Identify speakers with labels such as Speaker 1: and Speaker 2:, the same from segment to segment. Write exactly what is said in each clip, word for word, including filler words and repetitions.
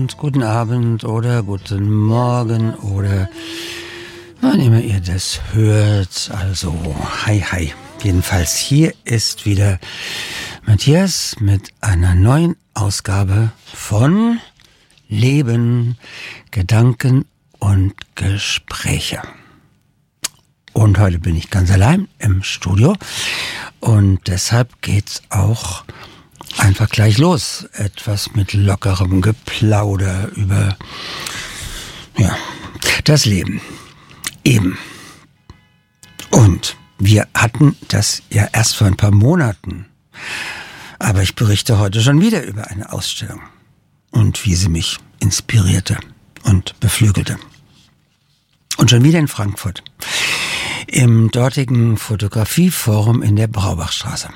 Speaker 1: und guten Abend oder guten Morgen oder wann immer ihr das hört. Also, hi, hi. Jedenfalls hier ist wieder Matthias mit einer neuen Ausgabe von Leben, Gedanken und Gespräche. Und heute bin ich ganz allein im Studio und deshalb geht's auch einfach gleich los. Etwas mit lockerem Geplauder über ja, das Leben. Eben. Und wir hatten das ja erst vor ein paar Monaten. Aber ich berichte heute schon wieder über eine Ausstellung. Und wie sie mich inspirierte und beflügelte. Und schon wieder in Frankfurt. Im dortigen Fotografieforum in der Braubachstraße.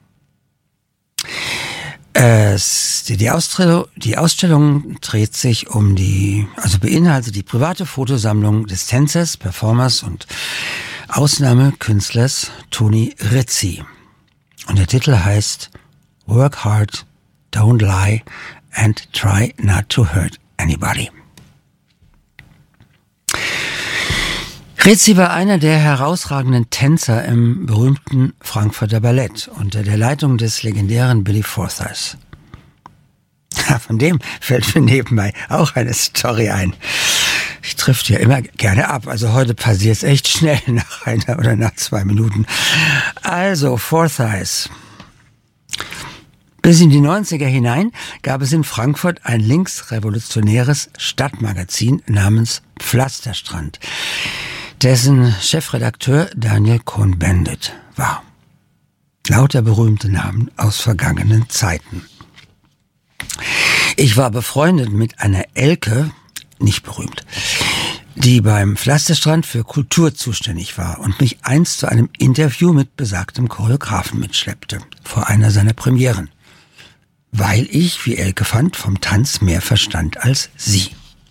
Speaker 1: Es, die, die, Ausstellung, die Ausstellung dreht sich um die, also beinhaltet die private Fotosammlung des Tänzers, Performers und Ausnahmekünstlers Toni Rizzi. Und der Titel heißt Work Hard, Don't Lie and Try Not to Hurt Anybody. Rizzi war einer der herausragenden Tänzer im berühmten Frankfurter Ballett unter der Leitung des legendären Billy Forsyth. Ja, von dem fällt mir nebenbei auch eine Story ein. Ich trifft ja immer gerne ab, also heute passiert es echt schnell nach einer oder nach zwei Minuten. Also, Forsyth. Bis in die neunziger hinein gab es in Frankfurt ein linksrevolutionäres Stadtmagazin namens Pflasterstrand, dessen Chefredakteur Daniel Cohn-Bendit war. Lauter berühmte Namen aus vergangenen Zeiten. Ich war befreundet mit einer Elke, nicht berühmt, die beim Pflasterstrand für Kultur zuständig war und mich einst zu einem Interview mit besagtem Choreografen mitschleppte, vor einer seiner Premieren, weil ich, wie Elke fand, vom Tanz mehr verstand als sie.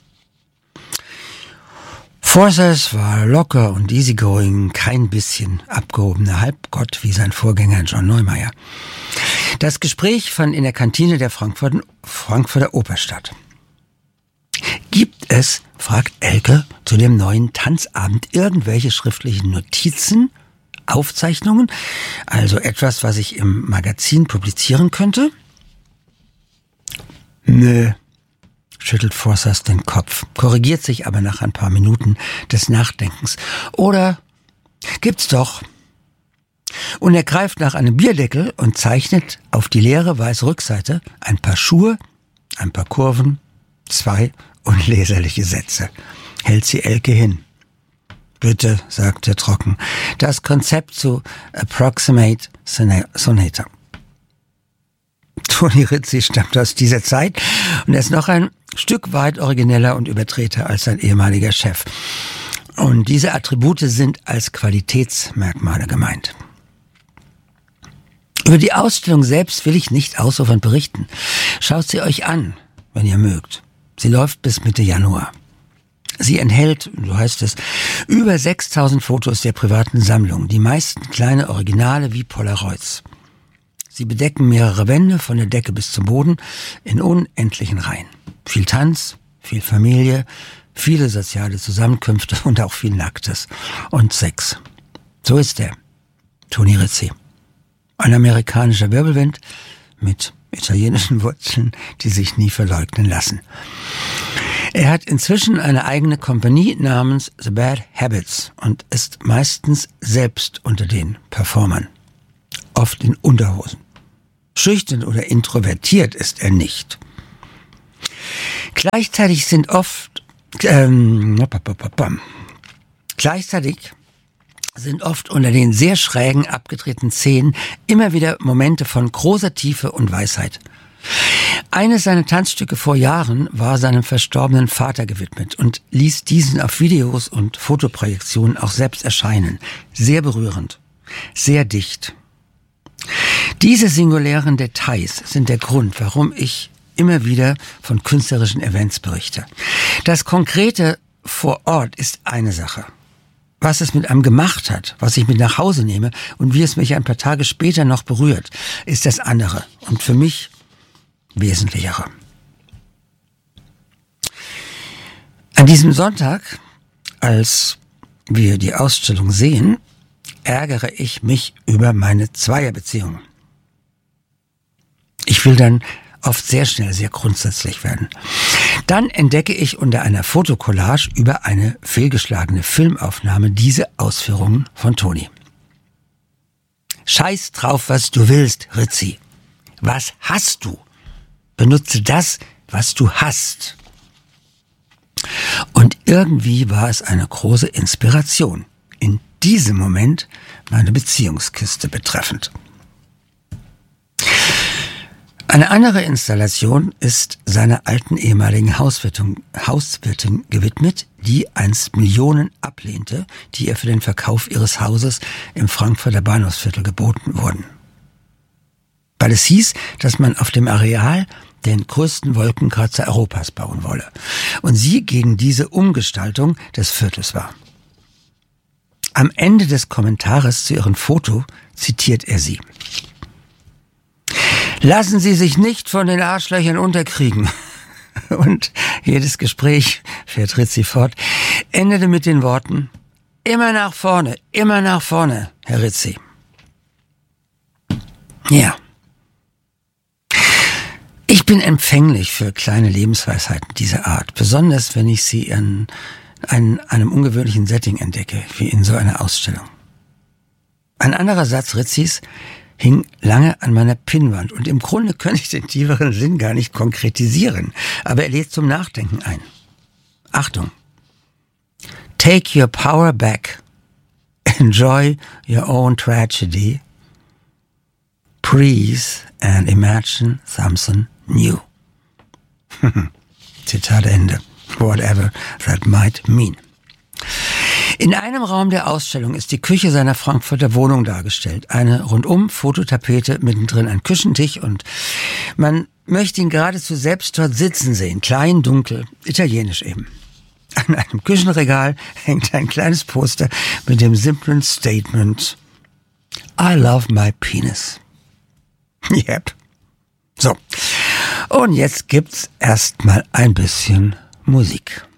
Speaker 1: Forsyth war locker und easygoing, kein bisschen abgehobener Halbgott wie sein Vorgänger John Neumeier. Das Gespräch fand in der Kantine der Frankfurter, Frankfurter Oper statt. Gibt es, fragt Elke, zu dem neuen Tanzabend irgendwelche schriftlichen Notizen, Aufzeichnungen, also etwas, was ich im Magazin publizieren könnte? Nö, schüttelt Forsyth den Kopf, korrigiert sich aber nach ein paar Minuten des Nachdenkens. Oder gibt's doch. Und er greift nach einem Bierdeckel und zeichnet auf die leere weiße Rückseite ein paar Schuhe, ein paar Kurven, zwei unleserliche Sätze. Hält sie Elke hin. Bitte, sagt er trocken, das Konzept zu Approximate Sonata. Toni Rizzi stammt aus dieser Zeit und er ist noch ein Stück weit origineller und überdrehter als sein ehemaliger Chef. Und diese Attribute sind als Qualitätsmerkmale gemeint. Über die Ausstellung selbst will ich nicht ausufernd berichten. Schaut sie euch an, wenn ihr mögt. Sie läuft bis Mitte Januar. Sie enthält, so heißt es, über sechstausend Fotos der privaten Sammlung, die meisten kleine Originale wie Polaroids. Sie bedecken mehrere Wände von der Decke bis zum Boden in unendlichen Reihen. Viel Tanz, viel Familie, viele soziale Zusammenkünfte und auch viel Nacktes und Sex. So ist er, Toni Rizzi. Ein amerikanischer Wirbelwind mit italienischen Wurzeln, die sich nie verleugnen lassen. Er hat inzwischen eine eigene Kompanie namens The Bad Habits und ist meistens selbst unter den Performern. Oft in Unterhosen. Schüchtern oder introvertiert ist er nicht. Gleichzeitig sind oft, ähm, gleichzeitig sind oft unter den sehr schrägen, abgedrehten Szenen immer wieder Momente von großer Tiefe und Weisheit. Eines seiner Tanzstücke vor Jahren war seinem verstorbenen Vater gewidmet und ließ diesen auf Videos und Fotoprojektionen auch selbst erscheinen. Sehr berührend, sehr dicht. Diese singulären Details sind der Grund, warum ich immer wieder von künstlerischen Events berichte. Das Konkrete vor Ort ist eine Sache. Was es mit einem gemacht hat, was ich mit nach Hause nehme und wie es mich ein paar Tage später noch berührt, ist das andere und für mich wesentlichere. An diesem Sonntag, als wir die Ausstellung sehen, ärgere ich mich über meine Zweierbeziehung. Ich will dann oft sehr schnell sehr grundsätzlich werden. Dann entdecke ich unter einer Fotokollage über eine fehlgeschlagene Filmaufnahme diese Ausführungen von Toni. Scheiß drauf, was du willst, Ritzi. Was hast du? Benutze das, was du hast. Und irgendwie war es eine große Inspiration, in diesem Moment meine Beziehungskiste betreffend. Eine andere Installation ist seiner alten ehemaligen Hauswirtin, Hauswirtin gewidmet, die einst Millionen ablehnte, die ihr für den Verkauf ihres Hauses im Frankfurter Bahnhofsviertel geboten wurden. Weil es hieß, dass man auf dem Areal den größten Wolkenkratzer Europas bauen wolle und sie gegen diese Umgestaltung des Viertels war. Am Ende des Kommentares zu ihrem Foto zitiert er sie. Lassen Sie sich nicht von den Arschlöchern unterkriegen. Und jedes Gespräch, fährt Ritzi fort, endete mit den Worten, immer nach vorne, immer nach vorne, Herr Ritzi. Ja. Ich bin empfänglich für kleine Lebensweisheiten dieser Art, besonders wenn ich sie in einem, einem ungewöhnlichen Setting entdecke, wie in so einer Ausstellung. Ein anderer Satz Ritzis hing lange an meiner Pinnwand und im Grunde könnte ich den tieferen Sinn gar nicht konkretisieren, aber er lädt zum Nachdenken ein. Achtung! Take your power back. Enjoy your own tragedy. Breathe and imagine something new. Zitat Ende. Whatever that might mean. In einem Raum der Ausstellung ist die Küche seiner Frankfurter Wohnung dargestellt. Eine rundum Fototapete, mittendrin ein Küchentisch und man möchte ihn geradezu selbst dort sitzen sehen. Klein, dunkel, italienisch eben. An einem Küchenregal hängt ein kleines Poster mit dem simplen Statement I love my penis. Yep. So. Und jetzt gibt's erstmal ein bisschen Musik.